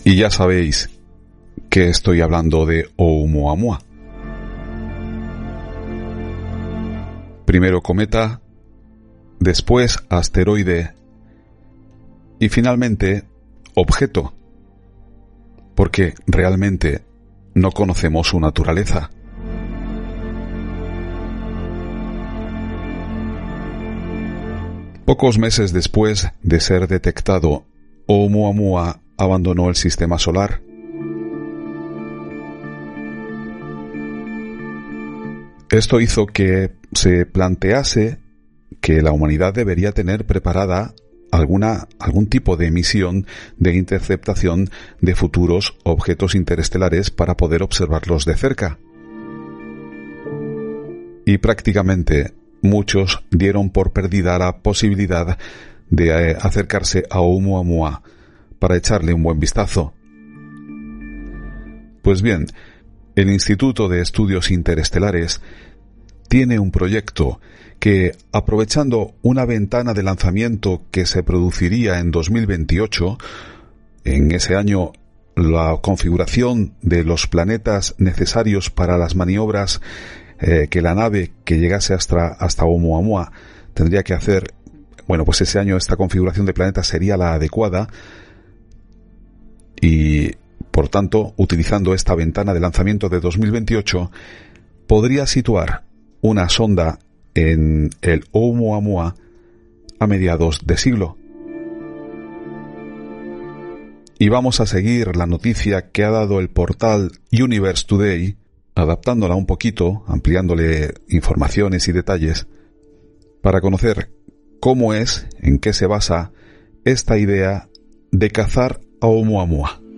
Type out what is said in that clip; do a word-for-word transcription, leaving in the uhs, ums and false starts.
Y ya sabéis que estoy hablando de Oumuamua. Primero cometa, después asteroide y finalmente objeto, porque realmente no conocemos su naturaleza. Pocos meses después de ser detectado, Oumuamua abandonó el sistema solar. Esto hizo que se plantease que la humanidad debería tener preparada alguna, algún tipo de misión de interceptación de futuros objetos interestelares para poder observarlos de cerca. Y prácticamente muchos dieron por perdida la posibilidad de acercarse a Oumuamua para echarle un buen vistazo. Pues bien, el Instituto de Estudios Interestelares tiene un proyecto que, aprovechando una ventana de lanzamiento que se produciría en dos mil veintiocho, en ese año la configuración de los planetas necesarios para las maniobras eh, que la nave que llegase hasta, hasta Oumuamua tendría que hacer, bueno, pues ese año esta configuración de planetas sería la adecuada y, por tanto, utilizando esta ventana de lanzamiento de dos mil veintiocho, podría situar una sonda en el Oumuamua a mediados de siglo. Y vamos a seguir la noticia que ha dado el portal Universe Today, adaptándola un poquito, ampliándole informaciones y detalles, para conocer cómo es, en qué se basa esta idea de cazar a Oumuamua.